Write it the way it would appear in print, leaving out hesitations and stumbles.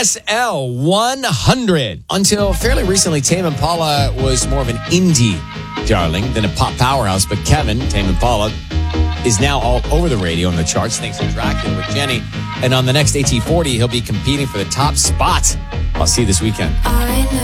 SL 100. Until fairly recently, Tame Impala was more of an indie darling than a pop powerhouse. But Kevin, Tame Impala, is now all over the radio and the charts thanks to Dracula with Jenny. And on the next AT40, he'll be competing for the top spot. I'll see you this weekend.